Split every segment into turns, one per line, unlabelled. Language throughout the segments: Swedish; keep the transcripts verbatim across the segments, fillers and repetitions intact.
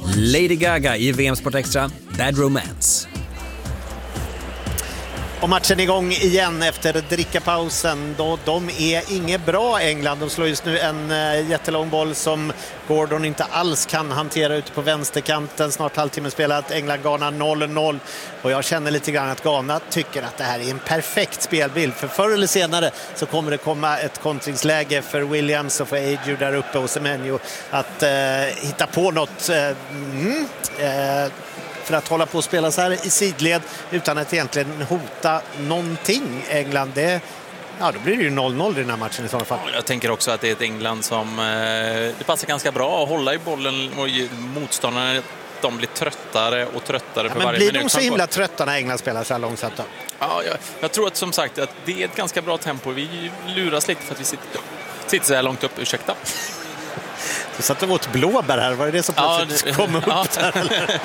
Lady Gaga i V M Sport Extra, Bad Romance.
Och matchen är igång igen efter drickapausen. Då de är inget bra, England. De slår just nu en uh, jättelång boll som Gordon inte alls kan hantera ute på vänsterkanten. Snart halvtimme spelat. England-Ghana noll noll. Och jag känner lite grann att Ghana tycker att det här är en perfekt spelbild. För förr eller senare så kommer det komma ett kontringsläge för Williams och för Ayew där uppe och Semenyo att uh, hitta på något... Uh, mm, uh, för att hålla på och spela så här i sidled utan att egentligen hota någonting. England, det, ja, då blir det ju noll noll i den här matchen i sådana fall.
Jag tänker också att det är ett England som eh, det passar ganska bra att hålla i bollen och motståndarna, de blir tröttare och tröttare
ja,
för
men
varje
blir
minut.
de så himla trötta när England spelar så här långsamt då?
Ja, jag, jag tror att som sagt att det är ett ganska bra tempo. Vi luras lite för att vi sitter, sitter så här långt upp, ursäkta.
Du satt och åt blåbär här, var det det som plötsligt ja, det, kom upp ja. där? Eller?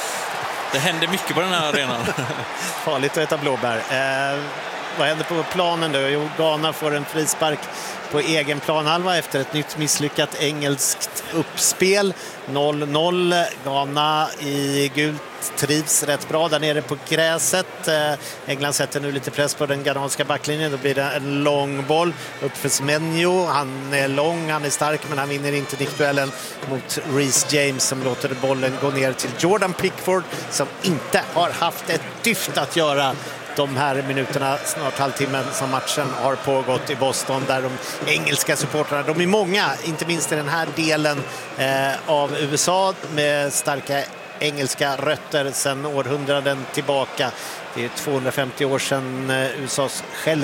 Det händer mycket på den här arenan.
Farligt att äta blåbär. Eh, vad händer på planen då? Jo, Ghana får en frispark på egen planhalva efter ett nytt misslyckat engelskt uppspel. noll noll. Ghana i gult trivs rätt bra där nere på gräset. Eh, England sätter nu lite press på den ghananska backlinjen. Då blir det en lång boll upp för Semenyo. Han är lång, han är stark, men han vinner inte nickduellen mot Reece James som låter bollen gå ner till Jordan Pickford som inte har haft ett dyft att göra de här minuterna, snart halvtimmen som matchen har pågått i Boston, där de engelska supportrarna, de är många, inte minst i den här delen eh, av U S A med starka engelska rötter sedan århundraden tillbaka. Det är tvåhundrafemtio år sedan U S A:s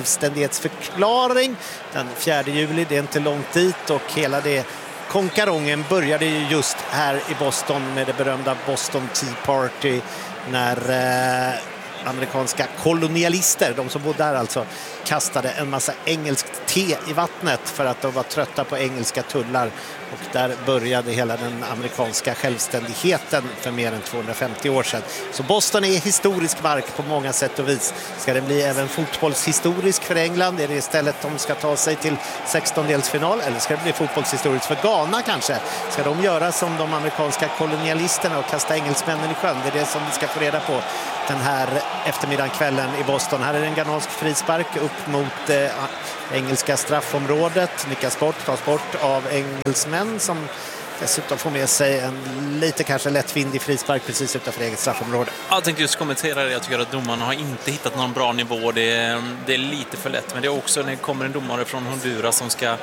självständighetsförklaring den fjärde juli, det är inte långt dit, och hela det konkarongen började ju just här i Boston med det berömda Boston Tea Party när eh, amerikanska kolonialister, de som bodde där alltså, kastade en massa engelskt te i vattnet för att de var trötta på engelska tullar, och där började hela den amerikanska självständigheten för mer än tvåhundrafemtio år sedan. Så Boston är historisk mark på många sätt och vis. Ska det bli även fotbollshistorisk för England? Är det istället de ska ta sig till sextondelsfinal, eller ska det bli fotbollshistoriskt för Ghana kanske? Ska de göra som de amerikanska kolonialisterna och kasta engelsmännen i sjön? Det är det som vi ska få reda på den här eftermiddagen, kvällen i Boston. Här är en ghanansk frispark upp mot eh, engelska straffområdet. Nickas bort, tas bort av engelsmän som dessutom får med sig en lite kanske lättvindig frispark precis utanför eget straffområde.
Jag tänkte just kommentera det. Jag tycker att domarna har inte hittat någon bra nivå. Det är, det är lite för lätt. Men det är också när det kommer en domare från Honduras som ska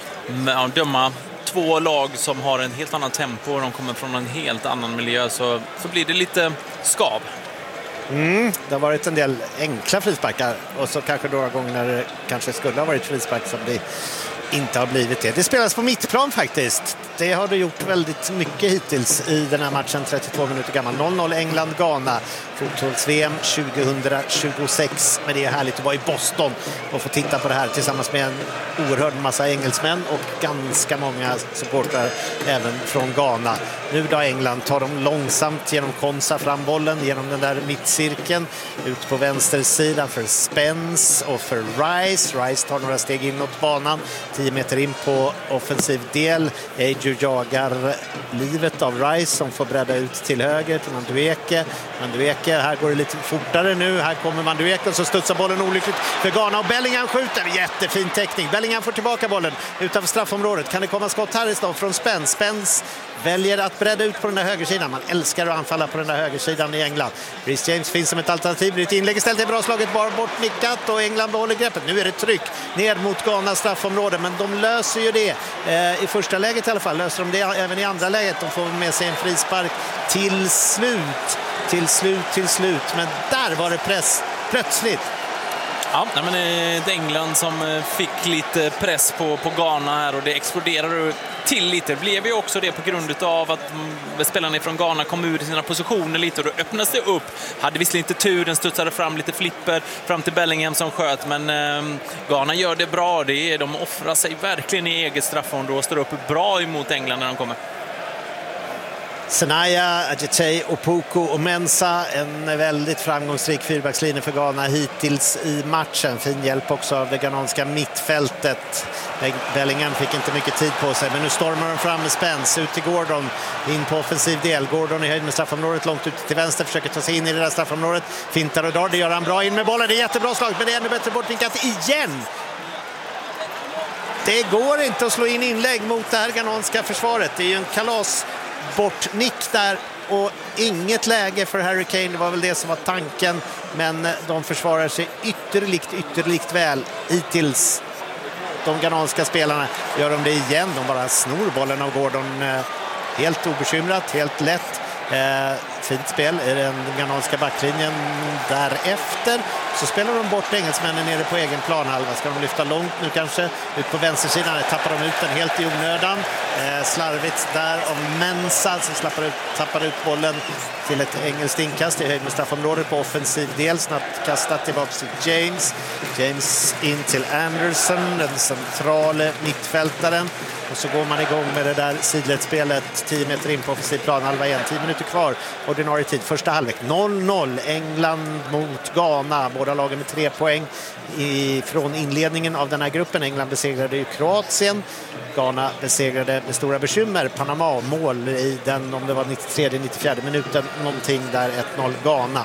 ja, döma två lag som har en helt annan tempo och de kommer från en helt annan miljö, så, så blir det lite skav.
Mm, det har varit en del enkla frisparkar och så kanske några gånger när det kanske skulle ha varit frispark som det inte har blivit det. Det spelas på mittplan faktiskt. Det har det gjort väldigt mycket hittills i den här matchen, trettiotvå minuter gammal. noll noll England-Ghana, fotbolls-V M tjugohundratjugosex. Men det är härligt att vara i Boston och få titta på det här tillsammans med en oerhörd massa engelsmän och ganska många supportrar även från Ghana. Nu då England tar de långsamt genom Konsa fram bollen, genom den där mittcirkeln, ut på vänstersidan för Spence och för Rice. Rice tar några steg inåt banan, tio meter in på offensiv del. Ayew jagar livet av Rice som får bredda ut till höger till Madueke. Madueke, här går det lite fortare nu. Här kommer Madueke och så studsar bollen olyckligt för Ghana och Bellingham skjuter. Jättefin täckning. Bellingham får tillbaka bollen utanför straffområdet. Kan det komma skott här istället från Spence? Spence väljer att bredda ut på den där högersidan. Man älskar att anfalla på den där högersidan i England. Reece James finns som ett alternativ. Det är ett inlägg istället, är bra slaget, bara bort nickat och England behåller greppet. Nu är det tryck ner mot Ghanas straffområde, men de löser ju det. Eh, I första läget i alla fall löser de det även i andra läget. De får med sig en frispark till slut. Till slut, till slut. Men där var det press plötsligt.
Ja, men det är England som fick lite press på, på Ghana här och det exploderade till lite. Det blev ju också det på grund av att spelarna från Ghana kom ur sina positioner lite och då öppnades det upp. Hade visserligen inte tur, den studsade fram lite flipper fram till Bellingham som sköt, men eh, Ghana gör det bra. Det är, de offrar sig verkligen i eget straffområde och står upp bra emot England när de kommer.
Senaya, Adjetey, Opoku och Mensah. En väldigt framgångsrik fyrbackslinje för Ghana hittills i matchen. Fin hjälp också av det ghananska mittfältet. Bellingham fick inte mycket tid på sig, men nu stormar de fram med Spence. Ut till Gordon, in på offensiv del. Gordon i höjd med straffområdet, långt ut till vänster. Försöker ta sig in i det där straffområdet. Fintar och drar, det gör han bra. In med bollen, det är jättebra slag, men det är ännu bättre bortvinkat igen. Det går inte att slå in inlägg mot det här ghananska försvaret. Det är ju en kalas bortnick där och inget läge för Harry Kane. Det var väl det som var tanken, men de försvarar sig ytterligt, ytterligt väl hittills. De ghananska spelarna gör de det igen. De bara snor bollen av Gordon helt obekymrat, helt lätt. Eh, fint spel i den ghananska backlinjen. Därefter så spelar de bort engelsmännen nere på egen planhalva. Ska de lyfta långt nu kanske? Ut på vänstersidan tappar de ut den helt i onödan. Eh, slarvigt där av Mensah som slappar ut, tappar ut bollen till ett engelskt inkast i höjd med straffområdet på offensiv del. Snabbt kastat tillbaka till James. James in till Anderson, den centrala mittfältaren. Och så går man igång med det där sidledsspelet tio meter in på offensiv planhalva igen. tio minuter kvar, ordinarie tid, första halvlek. noll noll, England mot Ghana. Båda lagen med tre poäng i, från inledningen av den här gruppen. England besegrade ju Kroatien. Ghana besegrade med stora bekymmer Panama. Mål i den, om det var nittiotredje nittiofjärde minuten, någonting där, ett noll Ghana.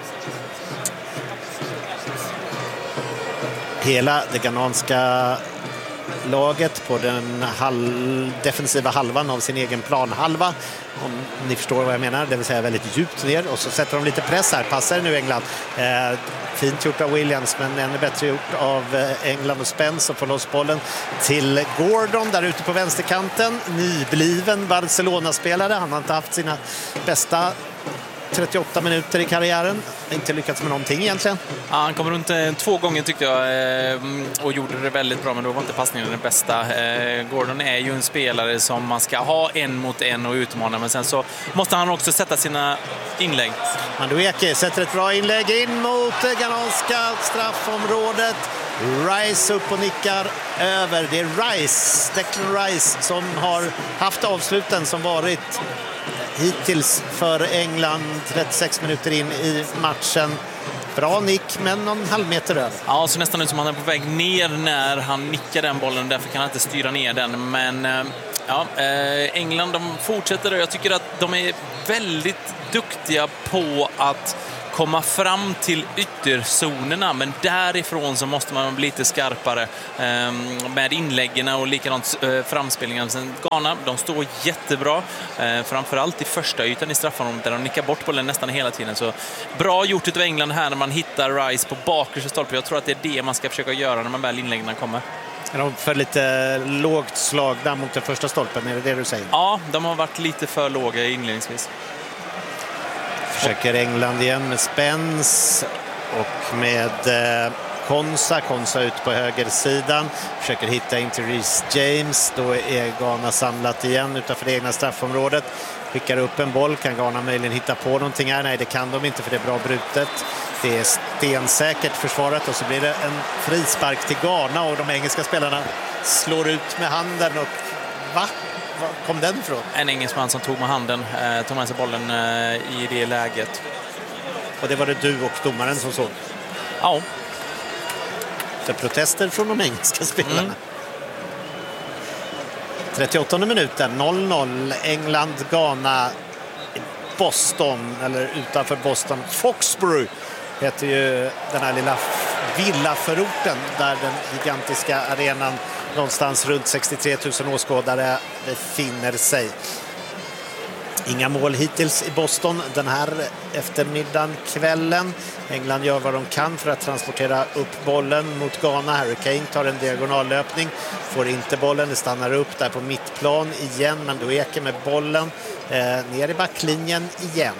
Hela det ghananska laget på den halv, defensiva halvan av sin egen planhalva, om ni förstår vad jag menar, det vill säga väldigt djupt ner, och så sätter de lite press här. Passar nu England. Eh, fint gjort av Williams, men ännu bättre gjort av England och Spence, och får loss bollen till Gordon där ute på vänsterkanten. Nybliven Barcelona-spelare. Han har inte haft sina bästa trettioåtta minuter i karriären. Inte lyckats med någonting egentligen.
Ja, han kom runt eh, två gånger tyckte jag eh, och gjorde det väldigt bra, men då var inte passningen den bästa. Eh, Gordon är ju en spelare som man ska ha en mot en och utmana, men sen så måste han också sätta sina inlägg.
Madueke sätter ett bra inlägg in mot det ghananska straffområdet. Rice upp och nickar över. Det är Rice, Declan Rice, som har haft avsluten som varit hittills för England trettiosex minuter in i matchen. Bra nick, men någon halv meter över.
Ja, så nästan ut som han är på väg ner när han nickar den bollen. Därför kan han inte styra ner den. Men ja, England, de fortsätter. Jag tycker att de är väldigt duktiga på att komma fram till ytterzonerna, men därifrån så måste man bli lite skarpare eh, med inläggen och likadant eh, framspelningarna. Sen Ghana, de står jättebra, eh, framförallt i första ytan i straffområdet där de nickar bort bollen nästan hela tiden. Så bra gjort utav England här när man hittar Rice på bakersta stolpen. Jag tror att det är det man ska försöka göra när man väl inläggen kommer.
De för lite lågt slag där mot den första stolpen, är det det du säger?
Ja, de har varit lite för låga inledningsvis.
Försöker England igen med Spence och med eh, Konsa. Konsa ut på högersidan. Försöker hitta in till Reece James. Då är Ghana samlat igen utanför det egna straffområdet. Skickar upp en boll. Kan Ghana möjligen hitta på någonting här? Nej, det kan de inte, för det är bra brutet. Det är stensäkert försvarat, och så blir det en frispark till Ghana, och de engelska spelarna slår ut med handen. Och va? Var kom den ifrån?
En engelsman som tog med handen, eh, tog med sig bollen eh, i det läget.
Och det var det du och domaren som såg?
Ja.
För protester från de engelska spelarna. Mm. trettioåttonde minuten, noll noll. England, Ghana, Boston, eller utanför Boston. Foxborough heter ju den här lilla villaförorten där den gigantiska arenan någonstans runt sextiotre tusen åskådare befinner sig. Inga mål hittills i Boston den här eftermiddagen, kvällen. England gör vad de kan för att transportera upp bollen mot Ghana. Harry Kane tar en diagonallöpning, får inte bollen, det stannar upp där på mittplan igen, men då eker med bollen eh, ner i backlinjen igen.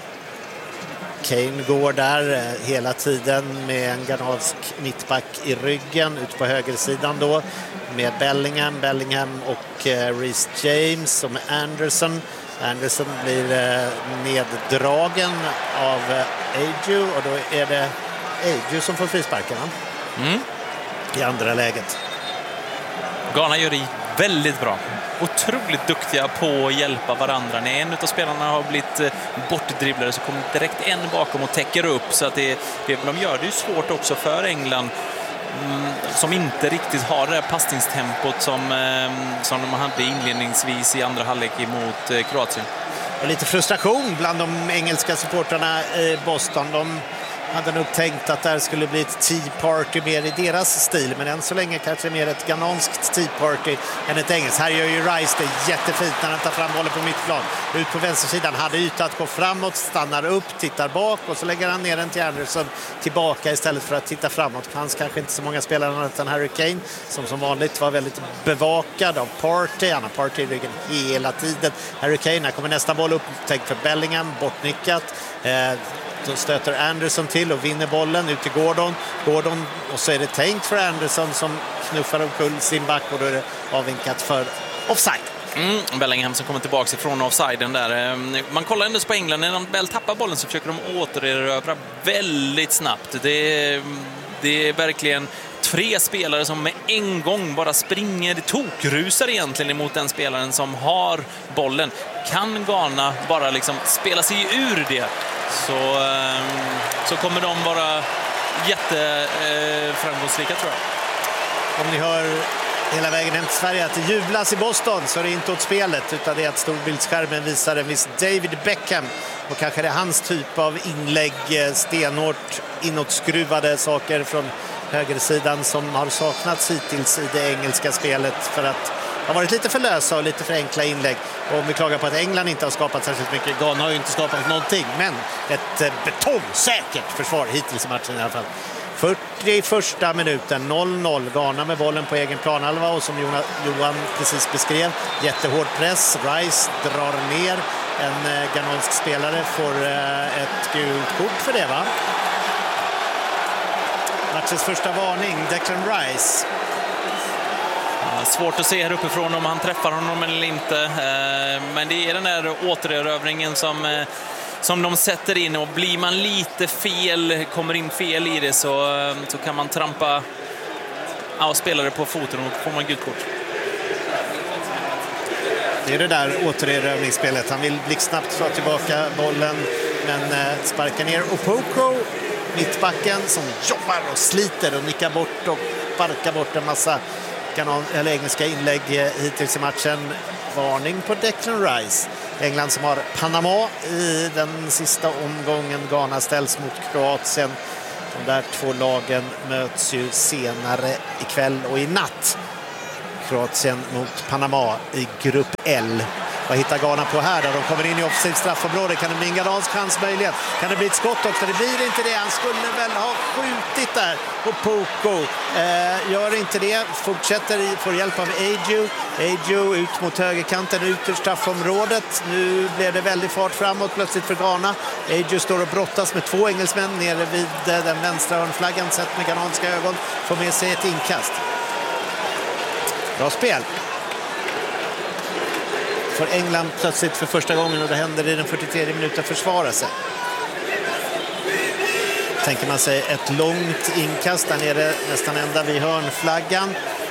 Kane går där eh, hela tiden med en ghanansk mittback i ryggen ut på högersidan då med Bellingham, Bellingham och eh, Reece James och med Anderson. Anderson blir eh, neddragen av eh, Ayew, och då är det Ayew som får frisparken mm. i andra läget.
Ghana gör det väldigt bra. otroligt duktiga på att hjälpa varandra. När en av spelarna har blivit bortdribblade så kommer direkt en bakom och täcker upp. Så att det, det de gör det ju svårt också för England, mm, som inte riktigt har det här passningstempot som, eh, som de hade inledningsvis i andra halvlek emot eh, Kroatien.
Och lite frustration bland de engelska supportrarna i Boston. De hade nog tänkt att det skulle bli ett tea party mer i deras stil, men än så länge kanske mer ett gananskt tea party än ett engelskt. Här gör ju Rice det jättefint när han tar fram bollen på mittplan. Ut på vänstersidan, hade yta att gå framåt, stannar upp, tittar bak och så lägger han ner den till Anderson tillbaka istället för att titta framåt. Det fanns kanske inte så många spelare utan Harry Kane som som vanligt var väldigt bevakad av Partey. Han har Partey i ryggen hela tiden. Harry Kane, här kommer nästa boll upp, tänkt för Bellingham, bortnickat. Eh, Då stöter Anderson till och vinner bollen ut till Gordon. Gordon och så är det tänkt för Anderson som knuffar omkull sin back och då är det avvinkat för offside.
Mm, Bellingham som kommer tillbaka ifrån offsiden där. Man kollar ändå på England, när de väl tappar bollen så försöker de återerövra väldigt snabbt. Det är, det är verkligen tre spelare som med en gång bara springer, tokrusar egentligen emot den spelaren som har bollen. Kan Ghana bara liksom spela sig ur det, så, så kommer de vara jätteframgångsrika, tror jag.
Om ni hör hela vägen hem till Sverige att det jublas i Boston, så är det inte åt spelet utan det är att storbildsskärmen visar en viss David Beckham och kanske det är hans typ av inlägg, stenhårt inåtskruvade saker från högersidan som har saknats hittills i det engelska spelet, för att det har varit lite för lösa och lite för enkla inlägg. Och om vi klagar på att England inte har skapat särskilt mycket, Ghana har ju inte skapat någonting, men ett betongsäkert försvar hittills i matchen i alla fall. fyrtioförsta minuten, noll noll. Ghana med bollen på egen planhalva och som Johan precis beskrev, jättehård press. Rice drar ner. En ghanansk spelare får ett gult kort för det, va? Matchens första varning, Declan Rice.
Svårt att se här uppifrån om han träffar honom eller inte. Men det är den där återerövringen som, som de sätter in. Och blir man lite fel, kommer in fel i det, så, så kan man trampa ja, spelare på foten och får man gult kort.
Det är det där återerövringsspelet. Han vill blixtsnabbt ta tillbaka bollen, men sparkar ner Opoko, mittbacken, som jobbar och sliter och nickar bort och sparkar bort en massa kanon, eller engelska inlägg hittills i matchen. Varning på Declan Rice. England som har Panama i den sista omgången. Ghana ställs mot Kroatien. De där två lagen möts ju senare ikväll och i natt. Kroatien mot Panama i grupp L. Vad hittar Ghana på här då? De kommer in i offensiv straffområde. Kan det bli en ghanansk chans möjligen? Kan det bli ett skott också? Det blir inte det. Han skulle väl ha skjutit där på Poko. Eh, gör inte det. Fortsätter, får hjälp av Ayew. Ayew ut mot högerkanten, ut ur straffområdet. Nu blev det väldigt fart framåt plötsligt för Ghana. Ayew står och brottas med två engelsmän nere vid den vänstra hörnflaggan, sett med ghananska ögon. Får med sig ett inkast. Bra spel. För England plötsligt för första gången, och det händer i den fyrtiotredje minuten, försvara sig. Tänker man sig ett långt inkast där nere, nästan ända vid hörnflaggan.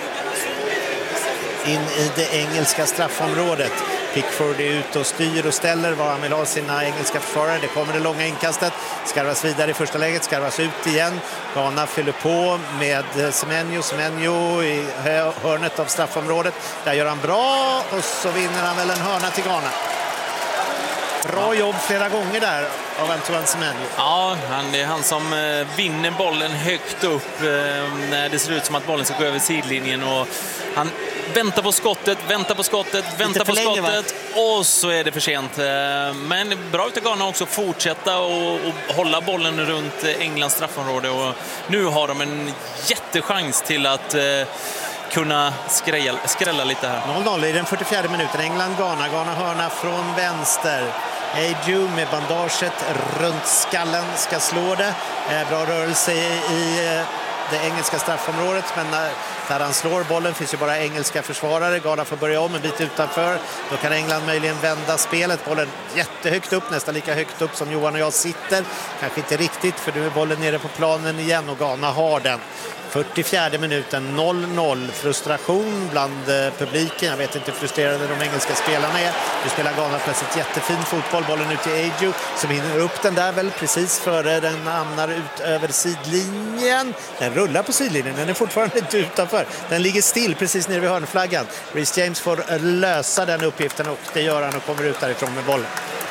In i det engelska straffområdet. Pickford är ute och styr och ställer var han vill ha sina engelska försvarare. Det kommer det långa inkastet. Skarvas vidare i första läget, skarvas ut igen. Ghana fyller på med Semenyo. Semenyo i hörnet av straffområdet. Där gör han bra och så vinner han väl en hörna till Ghana. Bra jobb flera gånger där av Antoine Semenyo.
Ja, han, det är han som eh, vinner bollen högt upp eh, när det ser ut som att bollen ska gå över sidlinjen. Och han väntar på skottet, väntar på skottet, väntar på länge, skottet va? Och så är det för sent. Men bra utav Ghana också fortsätta och, och hålla bollen runt Englands straffområde. Och nu har de en jättechans till att eh, kunna skrälla, skrälla lite här.
noll noll i den fyrtiofjärde minuten. England-Ghana. Ghana hörna från vänster. Ayew med bandaget runt skallen ska slå det. Eh, bra rörelse i, i det engelska straffområdet, men när, när han slår bollen finns ju bara engelska försvarare. Ghana får börja om en bit utanför. Då kan England möjligen vända spelet. Bollen jättehögt upp, nästan lika högt upp som Johan och jag sitter. Kanske inte riktigt, för nu är bollen nere på planen igen och Ghana har den. fyrtiofjärde minuten, noll noll. Frustration bland eh, publiken. Jag vet inte hur frustrerade de engelska spelarna är. Nu spelar Ghana plötsligt jättefin fotboll. Bollen ut till Ayew som hinner upp den där väl precis före den hamnar ut över sidlinjen. Den rullar på sidlinjen, den är fortfarande inte utanför. Den ligger still precis nere vid hörnflaggan. Reece James får lösa den uppgiften och det gör han och kommer ut därifrån med bollen.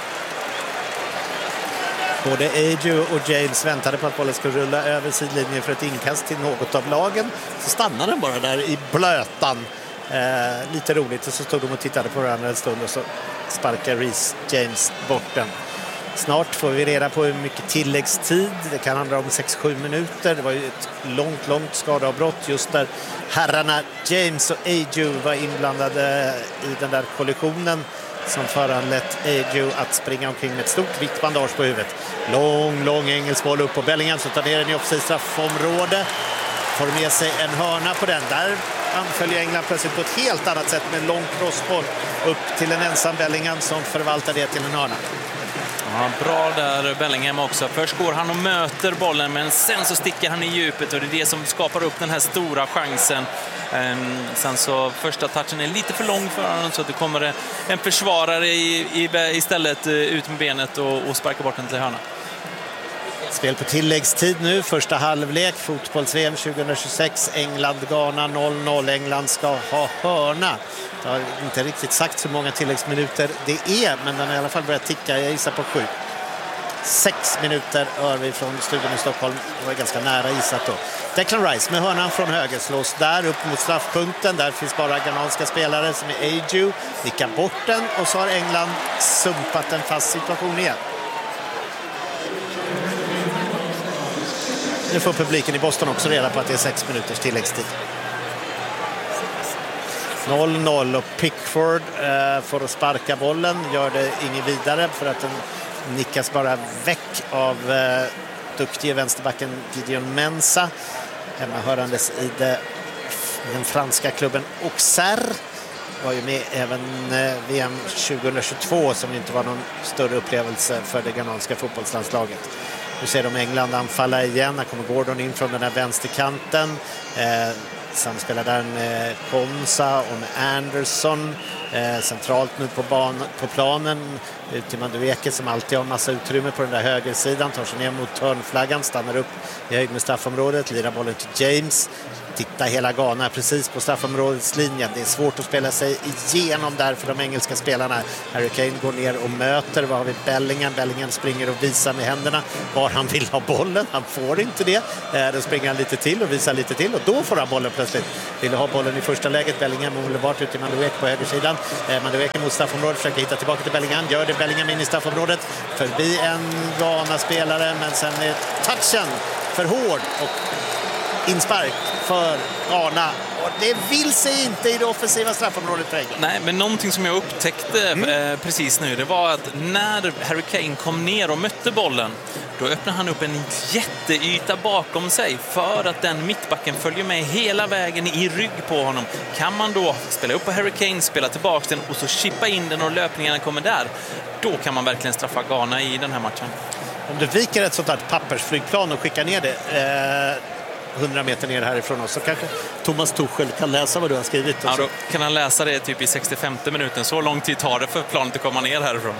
Både Ayew och James väntade på att bollen skulle rulla över sidlinjen för ett inkast till något av lagen. Så stannade den bara där i blötan. Eh, lite roligt, och så stod de och tittade på varandra en stund och så sparkar Reece James bort den. Snart får vi reda på hur mycket tilläggstid. Det kan handla om sex sju minuter. Det var ju ett långt, långt skadeavbrott just där herrarna James och Ayew var inblandade i den där kollisionen som föranlett Ayew att springa omkring med ett stort vitt bandage på huvudet. Lång, lång engelsk boll upp på Bellingham som tar ner den i offside straffområde. Får med sig en hörna på den. Där anföljer England plötsligt på ett helt annat sätt med en lång crossboll upp till en ensam Bellingham som förvaltar det till en hörna.
Ja, bra där Bellingham också. Först går han och möter bollen, men sen så sticker han i djupet och det är det som skapar upp den här stora chansen. Um, sen så första touchen är lite för lång för honom så att det kommer en försvarare i, i, istället ut med benet och, och sparkar bort den till hörna.
Spel på tilläggstid nu, första halvlek, fotbolls-V M tjugohundratjugosex, England-Ghana noll noll. England ska ha hörna. Jag har inte riktigt sagt hur många tilläggsminuter det är, men den har i alla fall börjat ticka, jag gissar på sju. Sex minuter hör vi från studion i Stockholm, det var ganska nära gissat då. Declan Rice med hörnan från höger slås där upp mot straffpunkten, där finns bara ghananska spelare som är Ayew, nickar bort den och så har England sumpat en fast situation igen. Nu får publiken i Boston också reda på att det är sex minuters tilläggstid. noll noll och Pickford eh, får att sparka bollen. Gör det inget vidare för att den nickas bara väck av eh, duktiga vänsterbacken Gideon Mensah. Hemma hörandes i det, den franska klubben Auxerre. Var ju med även eh, V M tjugohundratjugotvå som inte var någon större upplevelse för det ghananska fotbollslandslaget. Nu ser de England anfalla igen. Här kommer Gordon in från den här vänsterkanten. Eh, samspelar där med Konsa och med Anderson. Eh, centralt nu på, ban- på planen. Ut till Madueke som alltid har massa utrymme på den där högersidan. Tar sig ner mot hörnflaggan. Stannar upp i höjd med straffområdet. Lirar bollen till James. Titta hela Ghana precis på straffområdets linjen. Det är svårt att spela sig igenom där för de engelska spelarna. Harry Kane går ner och möter. Vad har vi? Bellingham. Bellingham springer och visar med händerna var han vill ha bollen. Han får inte det. Eh, då springer han lite till och visar lite till och då får han bollen plötsligt. Vill ha bollen i första läget. Bellingham omedelbart ut till Madueke på högersidan. Eh, Madueke mot straffområdet försöker hitta tillbaka till Bellingham. Gör det. Bellingham in i straffområdet. Förbi en Ghana-spelare men sen är touchen för hård och inspark för Ghana. Och det vill sig inte i det offensiva straffområdet för England.
Nej, men någonting som jag upptäckte mm. eh, precis nu, det var att när Harry Kane kom ner och mötte bollen, då öppnade han upp en jätteyta bakom sig för att den mittbacken följer med hela vägen i rygg på honom. Kan man då spela upp på Harry Kane, spela tillbaka den och så chippa in den och löpningarna kommer där, då kan man verkligen straffa Ghana i den här matchen.
Om du viker ett sånt här pappersflygplan och skickar ner det eh... hundra meter ner härifrån oss så kanske Thomas Tuchel kan läsa vad du har skrivit.
Ja, då kan han läsa det typ i sextiofemte minuten. Så lång tid tar det för planet att komma ner härifrån.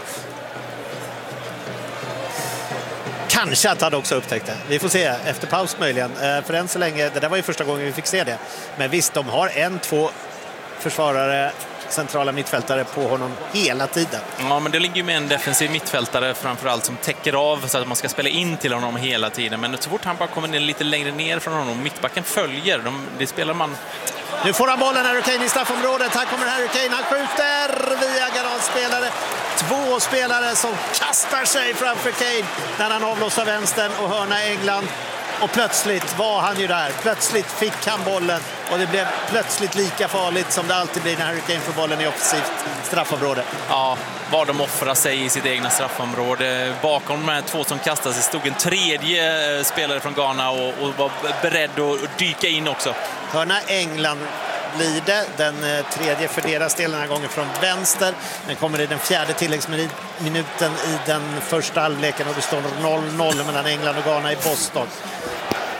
Kanske att han också upptäckte. Vi får se efter paus möjligen. För än så länge, det där var ju första gången vi fick se det. Men visst, de har en, två försvarare, centrala mittfältare på honom hela tiden.
Ja, men det ligger ju med en defensiv mittfältare framförallt som täcker av så att man ska spela in till honom hela tiden. Men så fort han bara kommer ner lite längre ner från honom, mittbacken följer. De, det spelar man...
Nu får han bollen, Harry Kane i straffområdet. Här kommer Harry Kane, han skjuter via Ghana-spelare. Två spelare som kastar sig framför Kane när han avlossar vänstern och hörna England. Och plötsligt var han ju där. Plötsligt fick han bollen. Och det blev plötsligt lika farligt som det alltid blir när Harry Kane får bollen i offensivt straffområde.
Ja, var de offrar sig i sitt egna straffområde. Bakom de här två som kastade sig stod en tredje spelare från Ghana och, och var beredd att dyka in också.
Hörna England blir det. Den tredje för deras del den här gången från vänster. Den kommer i den fjärde tilläggsminuten i den första halvleken och det står noll noll mellan England och Ghana i Boston.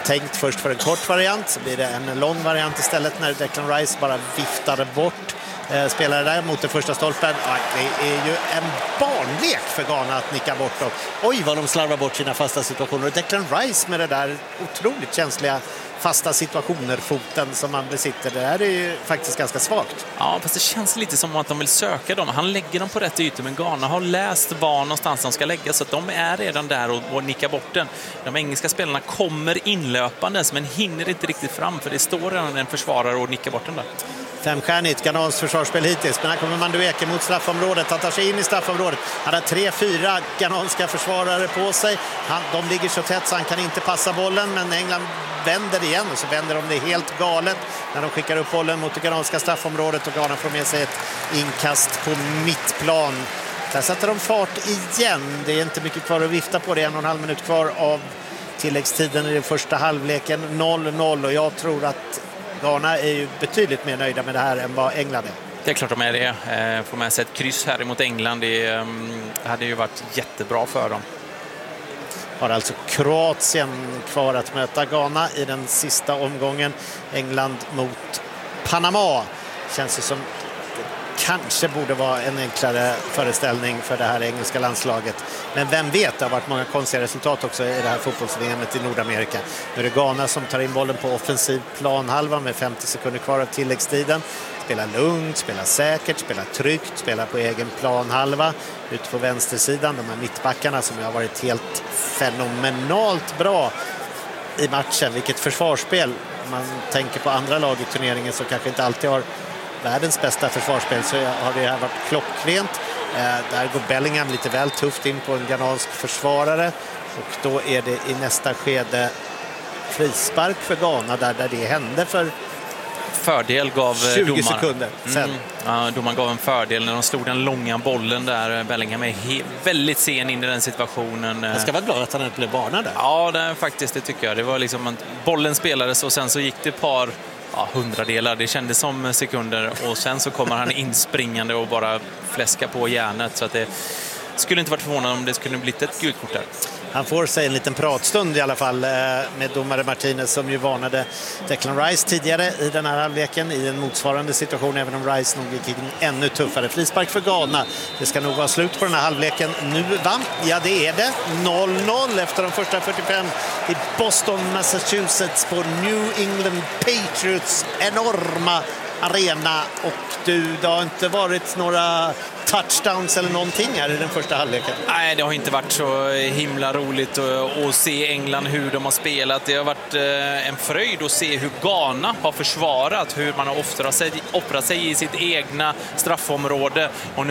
tänkt först för en kort variant, så blir det en lång variant istället när Declan Rice bara viftar bort eh, spelare där mot den första stolpen. Ja, det är ju en barnlek för Ghana att nicka bort dem. Oj, vad de slarvar bort sina fasta situationer. Och Declan Rice med det där otroligt känsliga fasta situationer, foten som man besitter. Det här är ju faktiskt ganska svagt.
Ja, fast det känns lite som att de vill söka dem. Han lägger dem på rätt ytor, men Ghana har läst var någonstans de ska lägga, så att de är redan där och, och nickar bort den. De engelska spelarna kommer inlöpandes, men hinner inte riktigt fram, för det står redan en försvarare och nickar bort den där.
Femstjärnigt Ghanans försvarsspel hittills, men här kommer Madueke mot straffområdet. Han tar sig in i straffområdet. Han har tre, fyra ghananska försvarare på sig. Han, de ligger så tätt så han kan inte passa bollen, men England vänder igen och så vänder de det helt galet när de skickar upp bollen mot det ghananska straffområdet och Ghana får med sig ett inkast på mittplan. Där sätter de fart igen. Det är inte mycket kvar att vifta på. Det är en och en halv minut kvar av tilläggstiden i den första halvleken. noll noll, och jag tror att Ghana är ju betydligt mer nöjda med det här än vad England är.
Det är klart de är det. Får med sig ett kryss här emot England. Det hade ju varit jättebra för dem.
Har alltså Kroatien kvar att möta Ghana i den sista omgången. England mot Panama. Känns det som kanske borde vara en enklare föreställning för det här engelska landslaget. Men vem vet, det har varit många konstiga resultat också i det här fotbolls-V M-et i Nordamerika. Nu är det Ghana som tar in bollen på offensiv planhalva med femtio sekunder kvar av tilläggstiden. Spelar lugnt, spelar säkert, spelar tryggt, spelar på egen planhalva. Ute på vänstersidan, de här mittbackarna som har varit helt fenomenalt bra i matchen. Vilket försvarsspel. Om man tänker på andra lag i turneringen som kanske inte alltid har världens bästa försvarsspel, så har det här varit klockrent. Eh, där går Bellingham lite väl tufft in på en ghanansk försvarare. Och då är det i nästa skede frispark för Ghana där, där det hände för
fördel gav
tjugo
domaren.
sekunder sen.
Mm. Ja, domaren gav en fördel när de slog den långa bollen där. Bellingham är he- väldigt sen in i den situationen.
Jag ska vara glad att han inte blev varnad där.
Ja, det, faktiskt, det tycker jag. Det var liksom att bollen spelades och sen så gick det ett par ja, hundradelar. Det kändes som sekunder och sen så kommer han inspringande och bara fläska på järnet, så att det skulle inte varit förvånad om det skulle blivit ett gult kort där.
Han får sig en liten pratstund i alla fall med domare Martinez som ju varnade Declan Rice tidigare i den här halvleken i en motsvarande situation, även om Rice nog gick in ännu tuffare. Frispark för Ghana. Det ska nog vara slut på den här halvleken nu, va? Ja, det är det. noll noll efter de första fyrtiofem i Boston, Massachusetts på New England Patriots enorma arena. Och du, det har inte varit några touchdowns eller någonting här i den första halvleken.
Nej, det har inte varit så himla roligt att, att se England hur de har spelat. Det har varit en fröjd att se hur Ghana har försvarat, hur man har offrat sig, offrat sig i sitt egna straffområde. Och